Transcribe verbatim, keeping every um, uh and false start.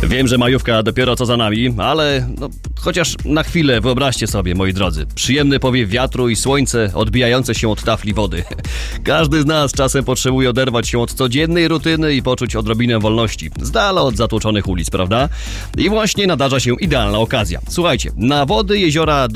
Wiem, że majówka dopiero co za nami, ale no, chociaż na chwilę wyobraźcie sobie, moi drodzy, przyjemny powiew wiatru i słońce odbijające się od tafli wody. Każdy z nas czasem potrzebuje oderwać się od codziennej rutyny i poczuć odrobinę wolności, z dala od zatłoczonych ulic, prawda? I właśnie nadarza się idealna okazja. Słuchajcie, na wody, jeziora